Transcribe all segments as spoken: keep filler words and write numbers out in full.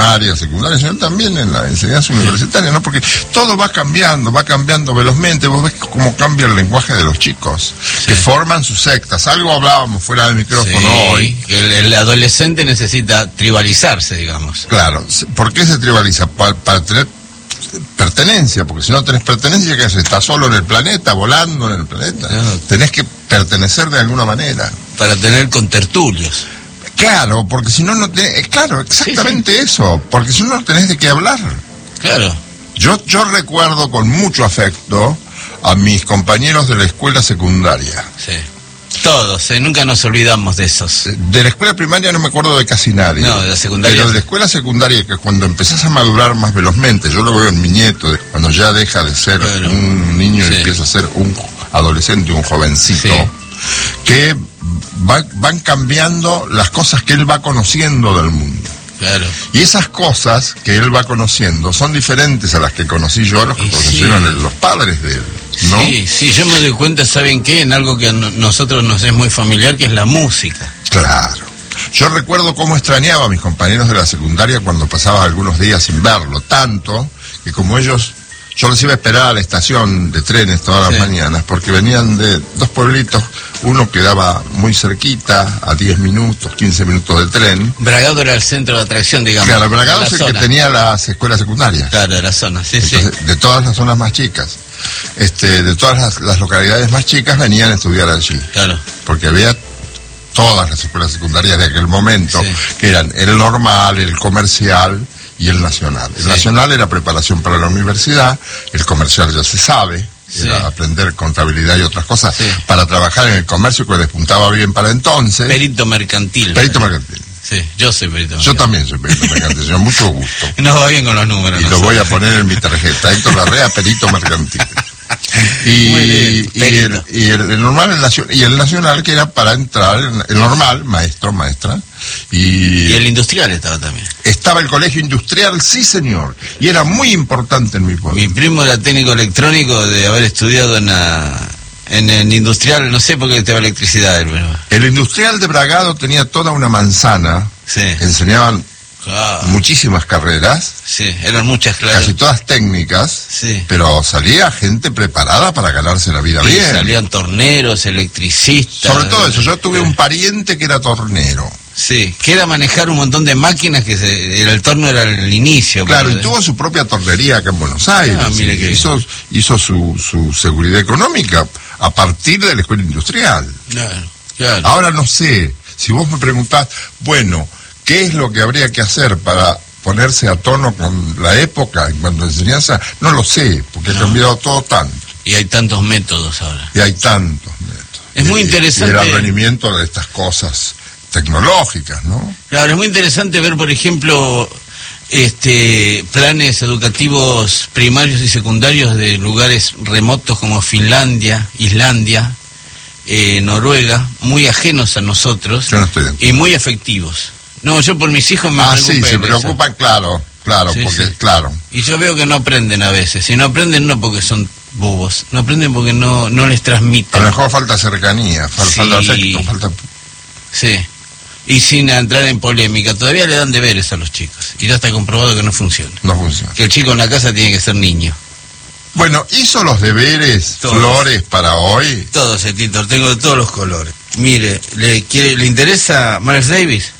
área secundaria, sino también en la enseñanza universitaria, ¿no? Porque todo va cambiando, va cambiando velozmente. Vos ves cómo cambia el lenguaje de los chicos, sí, que forman sus sectas. Algo hablábamos fuera del micrófono sí, hoy. El, el adolescente necesita tribalizarse, digamos. Claro. ¿Por qué se tribaliza? Para, para tener pertenencia, porque si no tenés pertenencia, ¿qué haces? Estás solo en el planeta, volando en el planeta. Claro. Tenés que pertenecer de alguna manera. Para tener contertulios. Claro, porque si no, no tenés... Claro, exactamente sí, sí. eso. Porque si no, no tenés de qué hablar. Claro. Yo, yo recuerdo con mucho afecto a mis compañeros de la escuela secundaria. Sí. Todos, eh, nunca nos olvidamos de esos. De la escuela primaria no me acuerdo de casi nadie. No, de la secundaria. Pero de la escuela secundaria, que cuando empezás a madurar más velozmente, yo lo veo en mi nieto, cuando ya deja de ser claro. un niño sí. y empieza a ser un adolescente, un jovencito, sí. que va, van cambiando las cosas que él va conociendo del mundo. Claro. Y esas cosas que él va conociendo son diferentes a las que conocí yo, a los que sí. conocieron los padres de él, ¿no? Sí, sí, yo me doy cuenta, ¿saben qué? En algo que a nosotros nos es muy familiar, que es la música. Claro. Yo recuerdo cómo extrañaba a mis compañeros de la secundaria cuando pasaba algunos días sin verlo, tanto que como ellos... Yo los iba a esperar a la estación de trenes todas las sí. mañanas, porque venían de dos pueblitos, uno quedaba muy cerquita, a diez minutos, quince minutos de tren. Bragado era el centro de atracción, digamos. Claro, Bragado es el zona. que tenía las escuelas secundarias. Claro, de la zona, sí, Entonces, sí. de todas las zonas más chicas, este, de todas las, las localidades más chicas venían a estudiar allí. Claro. Porque había todas las escuelas secundarias de aquel momento, sí. que eran el normal, el comercial... y el nacional. El sí. nacional era preparación para la universidad, el comercial ya se sabe, sí. era aprender contabilidad y otras cosas, sí. para trabajar en el comercio que despuntaba bien para entonces. Perito mercantil. Perito mercantil. Sí, yo soy perito mercantil. Yo también soy perito mercantil, yo mucho gusto. Nos va bien con los números. Y no lo sé. voy a poner en mi tarjeta, Héctor Larrea, perito mercantil. Y, y, el, y el, el normal el nacional, y el nacional que era para entrar, el normal, maestro, maestra, y, y el industrial estaba también. Estaba el colegio industrial, sí señor, y era muy importante en mi pueblo. Mi primo era técnico electrónico de haber estudiado en, la, en el industrial, no sé por qué estaba electricidad. Pero... El industrial de Bragado tenía toda una manzana, sí. enseñaban ah. muchísimas carreras, sí, eran muchas clases, casi todas técnicas, sí. pero salía gente preparada para ganarse la vida sí, bien. Salían torneros, electricistas. Sobre todo eso, yo tuve sí. un pariente que era tornero. Sí, que era manejar un montón de máquinas, que se, el torno era el inicio. Claro, pero... y tuvo su propia tornería acá en Buenos Aires. Ah, mire que hizo, hizo su, su seguridad económica a partir de la escuela industrial. Claro, claro. Ahora no sé, si vos me preguntás, bueno, ¿qué es lo que habría que hacer para ponerse a tono con la época en cuanto a enseñanza? No lo sé, porque no. ha cambiado todo tanto. Y hay tantos métodos ahora. Y hay tantos métodos. Es muy y, interesante. Y el advenimiento de estas cosas tecnológicas, ¿no? Claro, es muy interesante ver, por ejemplo, este planes educativos primarios y secundarios de lugares remotos como Finlandia, Islandia, eh, Noruega, muy ajenos a nosotros. Yo no estoy dentro. Y muy efectivos. No, yo por mis hijos me ah, preocupo. Ah, sí, se preocupan, claro, claro, sí, porque, sí. claro. Y yo veo que no aprenden a veces. Si no aprenden, no porque son bobos. No aprenden porque no, no les transmiten. A lo mejor falta cercanía, falta, sí. falta afecto, falta... Sí. Y sin entrar en polémica, todavía le dan deberes a los chicos. Y ya está comprobado que no funciona. No funciona. Que el chico en la casa tiene que ser niño. Bueno, ¿hizo los deberes, todos. Flores, para hoy? Todos, Tito, tengo de todos los colores. Mire, ¿le quiere, le interesa Miles Davis?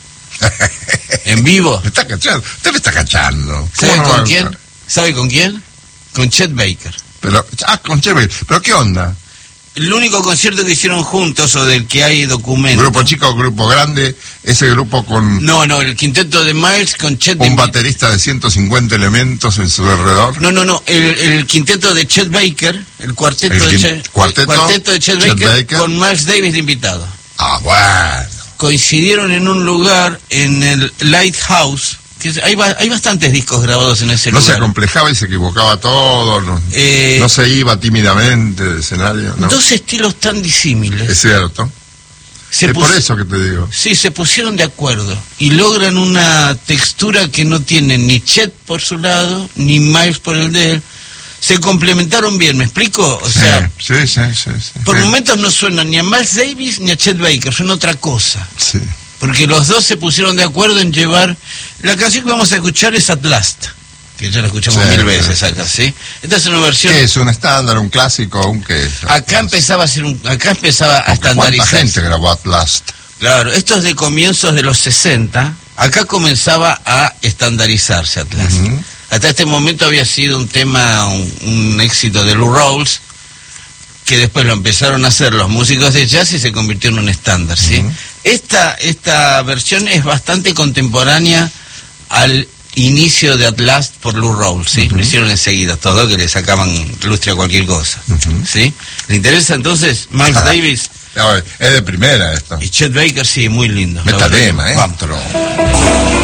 ¿En vivo? Me está cachando, usted me está cachando. ¿Sabe no con quién? ¿Sabe con quién? Con Chet Baker. Pero, ah, con Chet Baker. ¿Pero qué onda? El único concierto que hicieron juntos, o del que hay documentos. ¿Grupo chico o grupo grande? Ese grupo con... No, no, el quinteto de Miles con Chet... ¿Un baterista de ciento cincuenta elementos en su alrededor? No, no, no, el, el quinteto de Chet Baker, el cuarteto, el de, Chet, ¿cuarteto? El cuarteto de Chet, Chet Baker, Baker con Miles Davis de invitado. Ah, bueno. Coincidieron en un lugar, en el Lighthouse, que hay, hay bastantes discos grabados en ese no lugar. No se acomplejaba y se equivocaba todo, no, eh, no se iba tímidamente del escenario. ¿no? Dos estilos tan disímiles. Es cierto. Se es por eso que te digo. Sí, se pusieron de acuerdo y logran una textura que no tienen ni Chet por su lado, ni Miles por el de él. Se complementaron bien, ¿me explico? O sea, sí, sí, sí, sí, por sí. momentos no suenan ni a Miles Davis ni a Chet Baker, son otra cosa. Sí. porque los dos se pusieron de acuerdo en llevar... La canción que vamos a escuchar es At Last, que ya la escuchamos Sí, mil sí, veces sí, acá, sí. ¿sí? Esta es una versión... ¿Qué es? ¿Un estándar, un clásico, un qué? Acá empezaba a ser un... Acá empezaba a ¿Cuánta estandarizarse. gente grabó At Last? Claro, esto es de comienzos de los sesenta. Acá comenzaba a estandarizarse At Last. Uh-huh. Hasta este momento había sido un tema, un, un éxito de Lou Rawls, que después lo empezaron a hacer los músicos de jazz y se convirtió en un estándar, ¿sí? Uh-huh. Esta, esta versión es bastante contemporánea al inicio de At Last por Lou Rawls, ¿sí? Uh-huh. Lo hicieron enseguida, todo, que le sacaban lustre a cualquier cosa, Uh-huh. ¿sí? ¿Le interesa entonces Miles Ajá. Davis? No, es de primera esto. Y Chet Baker, sí, muy lindo. Metadema, ¿eh? Vamos.